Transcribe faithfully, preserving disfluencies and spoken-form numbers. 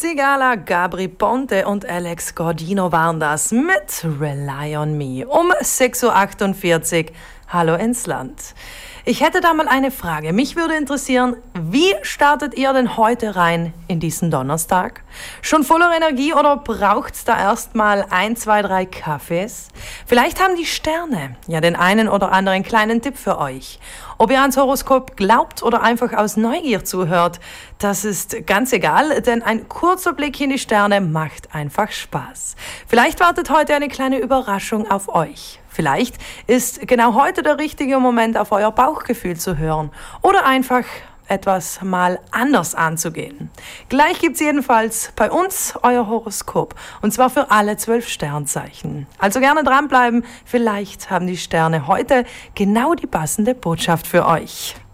Sigala, Gabri Ponte und Alex Gordino waren das mit Rely on Me um sechs Uhr achtundvierzig. Hallo ins Land. Ich hätte da mal eine Frage. Mich würde interessieren, wie startet ihr denn heute rein in diesen Donnerstag? Schon voller Energie oder braucht's da erstmal ein, zwei, drei Kaffees? Vielleicht haben die Sterne ja den einen oder anderen kleinen Tipp für euch. Ob ihr ans Horoskop glaubt oder einfach aus Neugier zuhört, das ist ganz egal, denn ein kurzer Blick in die Sterne macht einfach Spaß. Vielleicht wartet heute eine kleine Überraschung auf euch. Vielleicht ist genau heute der richtige Moment, auf euer Bauchgefühl zu hören oder einfach etwas mal anders anzugehen. Gleich gibt's jedenfalls bei uns euer Horoskop und zwar für alle zwölf Sternzeichen. Also gerne dranbleiben, vielleicht haben die Sterne heute genau die passende Botschaft für euch.